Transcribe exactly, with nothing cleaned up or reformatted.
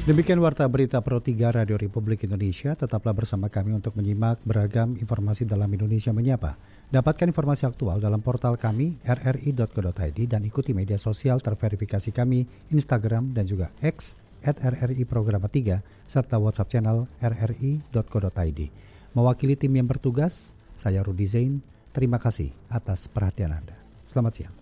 Demikian Warta Berita Pro tiga Radio Republik Indonesia. Tetaplah bersama kami untuk menyimak beragam informasi dalam Indonesia Menyapa. Dapatkan informasi aktual dalam portal kami r r i dot co dot i d dan ikuti media sosial terverifikasi kami Instagram dan juga X at r r i programa tiga serta WhatsApp channel r r i dot co dot i d. Mewakili tim yang bertugas, saya Rudi Zain. Terima kasih atas perhatian Anda. Selamat siang.